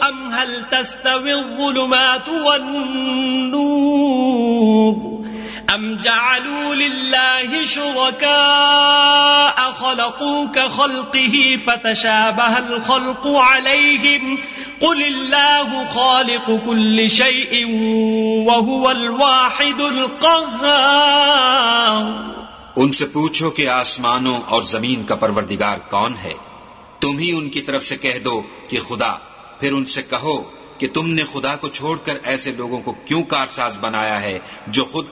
अम हल तस्तविज़्ज़ुलुमातु वन्नूर अम जअलू लिल्लाहि शुरकाअ खलक़ू कखल्क़िही फतशाबहल खल्क़ु अलैहिम क़ुलिल्लाहु ख़ालिक़ु कुल्लि शैइन वहुवल वाहिदुल क़ह्हार। उनसे पूछो कि आसमानों और जमीन का परवरदिगार कौन है। तुम ही उनकी तरफ से कह दो कि खुदा। फिर उनसे कहो कि तुमने खुदा को छोड़कर ऐसे लोगों को क्यों कारसाज बनाया है जो खुद